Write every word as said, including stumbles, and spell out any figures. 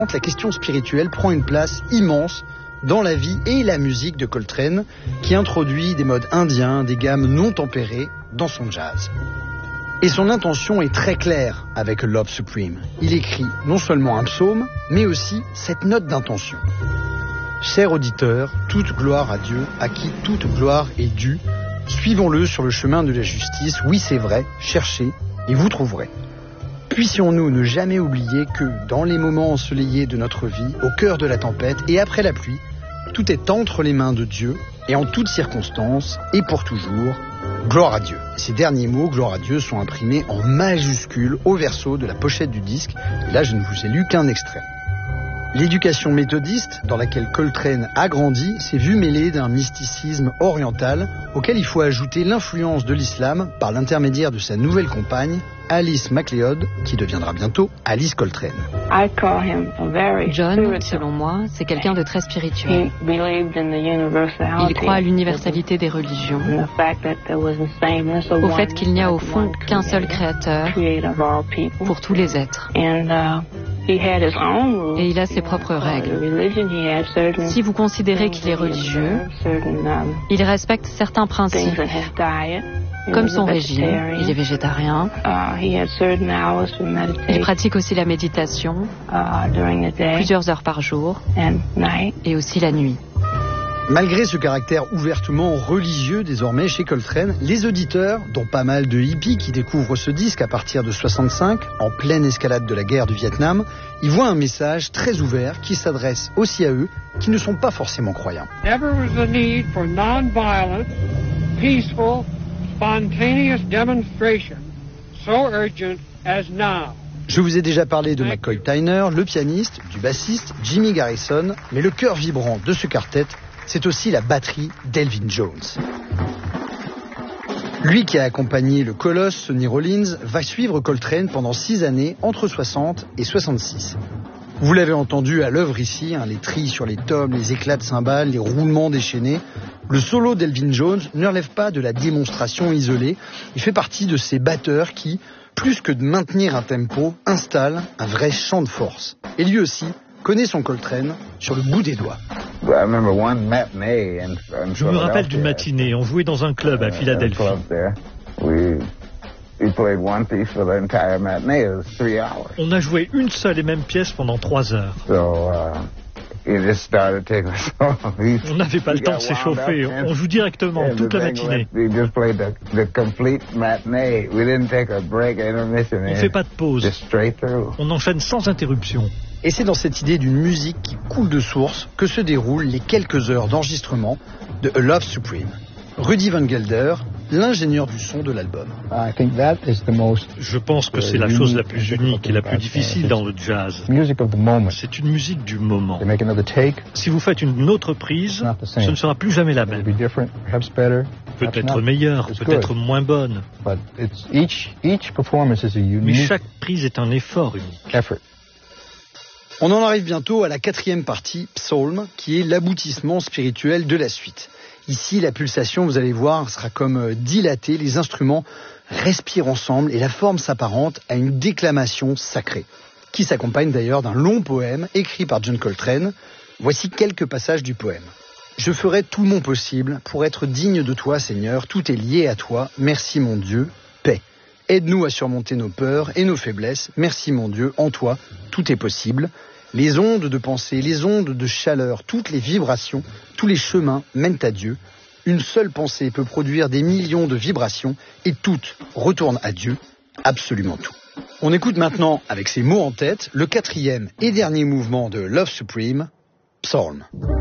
La question spirituelle prend une place immense dans la vie et la musique de Coltrane, qui introduit des modes indiens, des gammes non tempérées dans son jazz. Et son intention est très claire avec Love Supreme. Il écrit non seulement un psaume, mais aussi cette note d'intention. Cher auditeur, toute gloire à Dieu, à qui toute gloire est due. Suivons-le sur le chemin de la justice. Oui, c'est vrai, cherchez et vous trouverez. Puissions-nous ne jamais oublier que, dans les moments ensoleillés de notre vie, au cœur de la tempête et après la pluie, tout est entre les mains de Dieu et en toutes circonstances et pour toujours. Gloire à Dieu. Ces derniers mots, gloire à Dieu, sont imprimés en majuscules au verso de la pochette du disque. Et là, je ne vous ai lu qu'un extrait. L'éducation méthodiste, dans laquelle Coltrane a grandi, s'est vue mêlée d'un mysticisme oriental auquel il faut ajouter l'influence de l'islam par l'intermédiaire de sa nouvelle compagne, Alice MacLeod, qui deviendra bientôt Alice Coltrane. John, selon moi, c'est quelqu'un de très spirituel. Il croit à l'universalité des religions, au fait qu'il n'y a au fond qu'un seul créateur pour tous les êtres. Et il a ses propres règles. Si vous considérez qu'il est religieux, il respecte certains principes, comme son régime. Il est végétarien. Il pratique aussi la méditation, plusieurs heures par jour, et aussi la nuit. Malgré ce caractère ouvertement religieux désormais chez Coltrane, les auditeurs, dont pas mal de hippies qui découvrent ce disque à partir de soixante-cinq, en pleine escalade de la guerre du Vietnam, y voient un message très ouvert qui s'adresse aussi à eux, qui ne sont pas forcément croyants. Never was the need for non-violent, peaceful, spontaneous demonstration so urgent as now. Je vous ai déjà parlé de McCoy Tyner, le pianiste, du bassiste Jimmy Garrison, mais le cœur vibrant de ce quartet, c'est aussi la batterie d'Elvin Jones. Lui qui a accompagné le colosse Sonny Rollins va suivre Coltrane pendant six années entre soixante et soixante-six. Vous l'avez entendu à l'œuvre ici, hein, les trilles sur les tomes, les éclats de cymbales, les roulements déchaînés. Le solo d'Elvin Jones ne relève pas de la démonstration isolée. Il fait partie de ces batteurs qui, plus que de maintenir un tempo, installent un vrai champ de force. Et lui aussi connaît son Coltrane sur le bout des doigts. Je me rappelle d'une matinée, on jouait dans un club à Philadelphie. On a joué une seule et même pièce pendant trois heures. On n'avait pas le temps de s'échauffer, on joue directement toute la matinée. On ne fait pas de pause, on enchaîne sans interruption. Et c'est dans cette idée d'une musique qui coule de source que se déroulent les quelques heures d'enregistrement de A Love Supreme. Rudy Van Gelder, l'ingénieur du son de l'album. Je pense que c'est la chose la plus unique et la plus difficile dans le jazz. C'est une musique du moment. Si vous faites une autre prise, ce ne sera plus jamais la même. Peut-être meilleure, peut-être moins bonne. Mais chaque prise est un effort unique. On en arrive bientôt à la quatrième partie, Psalm, qui est l'aboutissement spirituel de la suite. Ici, la pulsation, vous allez voir, sera comme dilatée, les instruments respirent ensemble et la forme s'apparente à une déclamation sacrée, qui s'accompagne d'ailleurs d'un long poème écrit par John Coltrane. Voici quelques passages du poème. « Je ferai tout mon possible pour être digne de toi, Seigneur, tout est lié à toi, merci mon Dieu, paix. Aide-nous à surmonter nos peurs et nos faiblesses, merci mon Dieu, en toi, tout est possible. » Les ondes de pensée, les ondes de chaleur, toutes les vibrations, tous les chemins mènent à Dieu. Une seule pensée peut produire des millions de vibrations et toutes retournent à Dieu, absolument tout. On écoute maintenant, avec ces mots en tête, le quatrième et dernier mouvement de Love Supreme, Psalm.